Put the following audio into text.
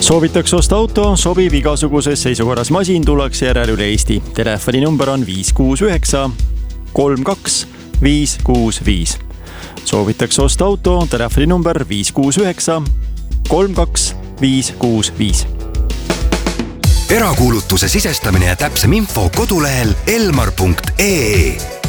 Soovitakse osta auto, sobib igasuguses seisukorras masin, tullakse järel üle Eesti. Telefoninumber on 569 32 565. Soovitakse osta auto, telefoninumber 569 32 565. Erakuulutuse sisestamine ja täpsem info kodulehel elmar.ee.